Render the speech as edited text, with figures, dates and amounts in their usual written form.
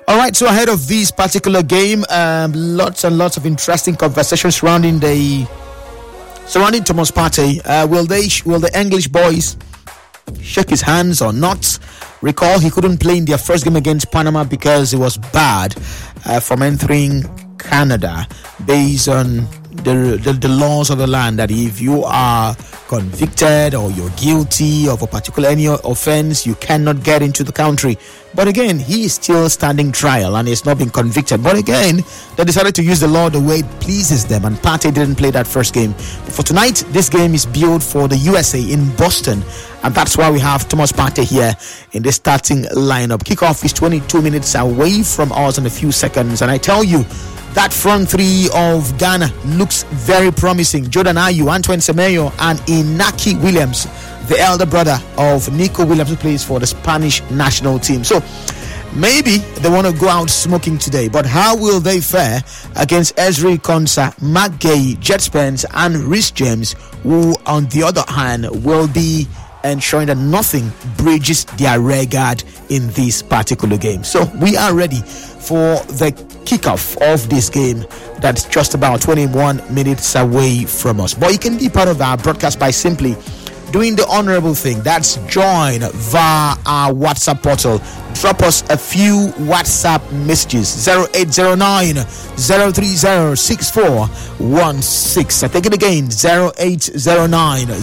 All right, so ahead of this particular game, lots and lots of interesting conversations surrounding Thomas Partey. Will the English boys shake his hands or not? Recall, he couldn't play in their first game against Panama because it was barred from entering Canada based on the laws of the land, that if you are convicted or you're guilty of a particular any offense, you cannot get into the country. But again, he is still standing trial and he's not been convicted. But again, they decided to use the law the way it pleases them, and Partey didn't play that first game. But for tonight, this game is billed for the USA in Boston, and that's why we have Thomas Partey here in the starting lineup. Kickoff is 22 minutes away from us in a few seconds, and I tell you, that front three of Ghana looks very promising. Jordan Ayew, Antoine Semenyo, and Inaki Williams, the elder brother of Nico Williams, who plays for the Spanish national team. So maybe they want to go out smoking today, but how will they fare against Ezri Konsa, Mark Gay, Jet Spence, and Rhys James, who on the other hand will be ensuring that nothing bridges their rearguard in this particular game. So we are ready for the kickoff of this game that's just about 21 minutes away from us. But you can be part of our broadcast by simply doing the honorable thing. That's join via our WhatsApp portal. Drop us a few WhatsApp messages. 0809 030 6416. I take it again, 0809